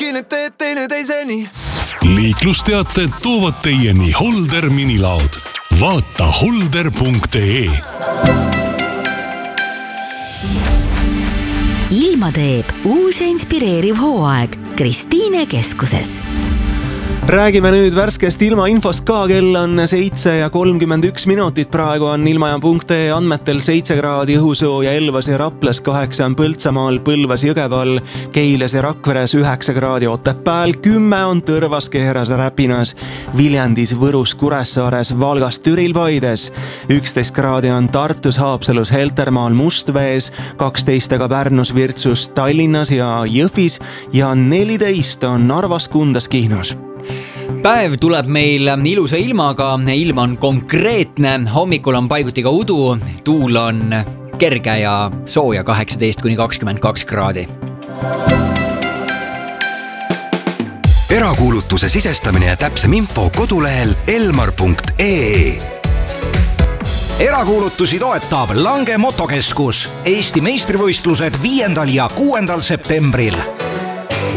need teineteiseni. Liiklusteated toovad teieni Holder minilaod. Vaata holder.ee. Ilma teeb uus ja inspireeriv hooaeg Kristiine keskuses. Räägime nüüd värskest ilmainfost ka, kell on 7:31. Praegu on ilmaja.ee andmetel 7 kraadi õhusooja Elvas ja Raplas, 8 on Põltsamaal, Põlvas, Jõgeval, Keilas ja Rakveres, 9 kraadi Otepääl, 10 on Tõrvas, Kehras, Räpinas, Viljandis, Võrus, Kuressaares, Valgas, Türil, Paides, 11 kraadi on Tartus, Haapsalus, Heltermaal, Mustvees, 12 aga Pärnus, Virtsus, Tallinnas ja Jõhvis ja 14 on Narvas, Kundas, Kihnus. Päev tuleb meil ilusa ilmaga, ilm on konkreetne, hommikul on paiguti ka udu, tuul on kerge ja sooja 18-22 kraadi. Erakuulutuse sisestamine ja täpsem info kodulehel elmar.ee. Erakuulutusi toetab Lange motokeskus. Eesti meistrivõistlused 5. ja 6. septembril.